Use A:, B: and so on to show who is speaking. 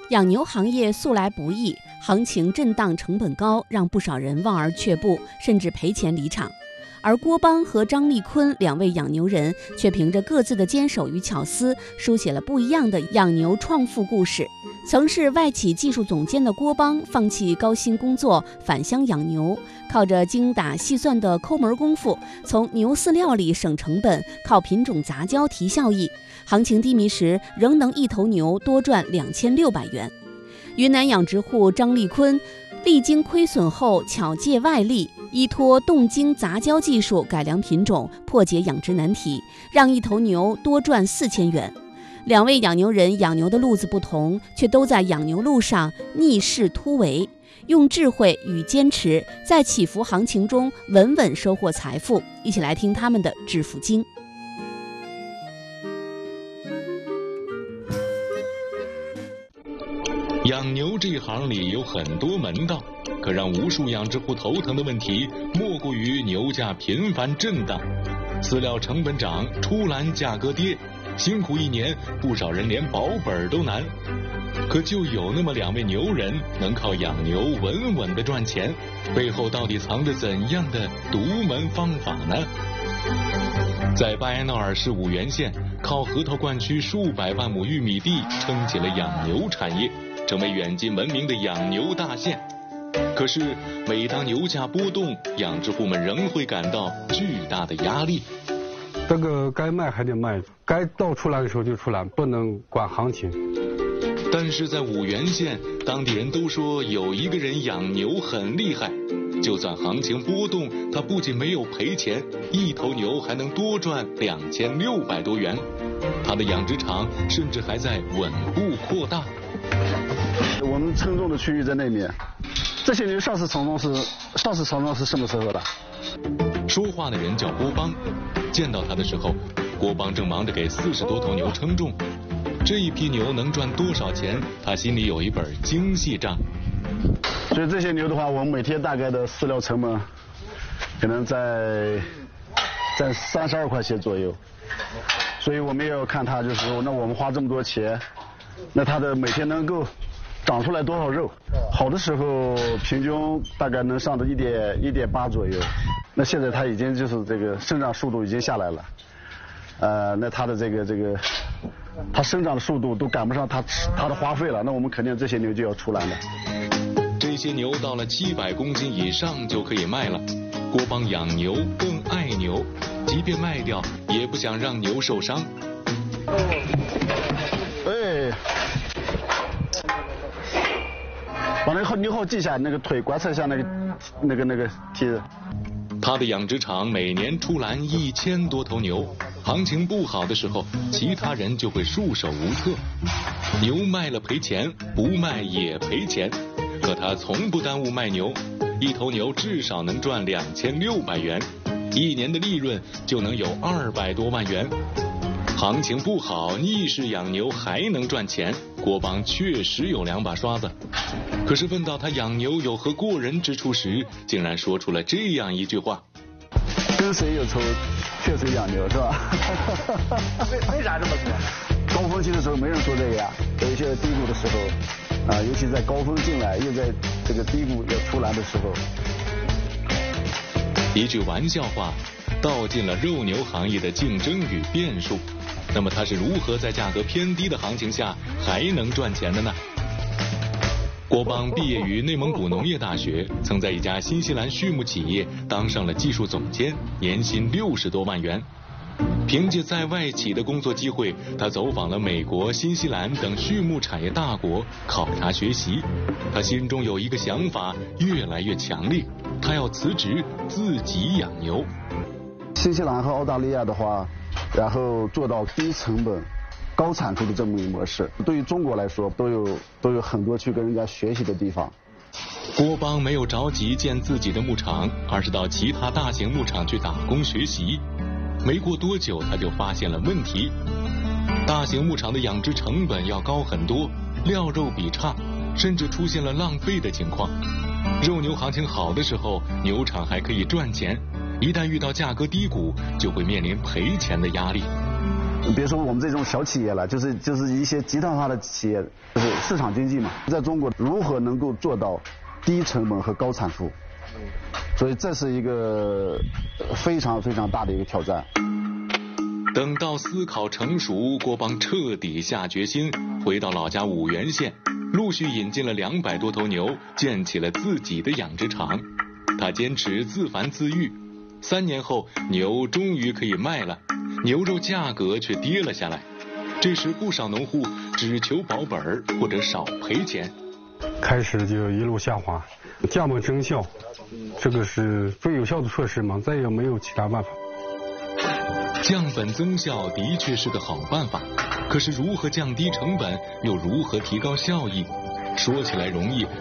A: 养牛行业素来不易，行情震荡，成本高，让不少人望而却步，甚至赔钱离场。而郭邦和张立坤两位养牛人却凭着各自的坚守与巧思，书写了不一样的养牛创富故事。曾是外企技术总监的郭邦，放弃高薪工作，返乡养牛，靠着精打细算的抠门功夫，从牛饲料里省成本，靠品种杂交提效益，行情低迷时仍能一头牛多赚2600元。云南养殖户张立坤历经亏损后巧借外力，依托动精杂交技术改良品种，破解养殖难题，让一头牛多赚4000元。两位养牛人养牛的路子不同，却都在养牛路上逆势突围，用智慧与坚持，在起伏行情中稳稳收获财富。一起来听他们的致富经。
B: 养牛这一行里有很多门道，可让无数养殖户头疼的问题，莫过于牛价频繁震荡，饲料成本涨，出栏价格跌，辛苦一年，不少人连保本都难。可就有那么两位牛人能靠养牛稳稳的赚钱，背后到底藏着怎样的独门方法呢？在巴彦淖尔市五原县，靠核桃灌区数百万亩玉米地撑起了养牛产业，成为远近闻名的养牛大县。可是每当牛价波动，养殖户们仍会感到巨大的压力。
C: 这个该卖还得卖，该到出栏的时候就出栏，不能管行情。
B: 但是在五原县，当地人都说有一个人养牛很厉害，就算行情波动，他不仅没有赔钱，一头牛还能多赚2600多元。他的养殖场甚至还在稳步扩大。
D: 我们称重的区域在那面，这些牛上次称重是什么时候的？
B: 说话的人叫郭邦，见到他的时候，郭邦正忙着给40多头牛称重。这一批牛能赚多少钱，他心里有一本精细账。
D: 所以这些牛的话，我们每天大概的饲料成本可能在32块钱左右。所以我们也要看它，就是说，那我们花这么多钱，那它的每天能够长出来多少肉？好的时候平均大概能上到1.8左右。那现在它已经就是这个生长速度已经下来了。那它的这个它生长的速度都赶不上它的花费了，那我们肯定这些牛就要出栏了。
B: 这些牛到了700公斤以上就可以卖了。郭邦养牛更爱牛，即便卖掉也不想让牛受伤。
D: 哎，把那个牛号系下，那个腿观测一下那个梯子。
B: 他的养殖场每年出栏1000多头牛，行情不好的时候，其他人就会束手无策。牛卖了赔钱，不卖也赔钱，可他从不耽误卖牛，一头牛至少能赚2600元，一年的利润就能有200多万元。行情不好，逆势养牛还能赚钱，郭邦确实有2把刷子。可是问到他养牛有何过人之处时，竟然说出了这样一句话：
D: 跟谁有仇，却谁养牛，是吧？
E: 为啥这么说？
D: 高峰期的时候没人说这个呀，有一些低谷的时候，尤其在高峰进来，又在这个低谷要出栏的时候。
B: 一句玩笑话，道尽了肉牛行业的竞争与变数。那么他是如何在价格偏低的行情下还能赚钱的呢？郭邦毕业于内蒙古农业大学，曾在一家新西兰畜牧企业当上了技术总监，年薪60多万元。凭借在外企的工作机会，他走访了美国、新西兰等畜牧产业大国，考察学习。他心中有一个想法越来越强烈，他要辞职自己养牛。
D: 新西兰和澳大利亚的话，然后做到低成本高产出的这么一个模式，对于中国来说都有很多去跟人家学习的地方。
B: 郭邦没有着急建自己的牧场，而是到其他大型牧场去打工学习。没过多久，他就发现了问题：大型牧场的养殖成本要高很多，料肉比差，甚至出现了浪费的情况。肉牛行情好的时候，牛场还可以赚钱，一旦遇到价格低谷，就会面临赔钱的压力。
D: 别说我们这种小企业了，就是一些集团化的企业，就是市场经济嘛，在中国如何能够做到低成本和高产出？所以这是一个非常非常大的一个挑战。
B: 等到思考成熟，郭邦彻底下决心，回到老家五原县，陆续引进了200多头牛，建起了自己的养殖场。他坚持自繁自育，3年后牛终于可以卖了，牛肉价格却跌了下来。这时不少农户只求保本或者少赔钱，
C: 开始就一路下滑，降本增效，这个是最有效的措施嘛，再也没有其他办法。
B: 降本增效的确是个好办法，可是如何降低成本，又如何提高效益？说起来容易，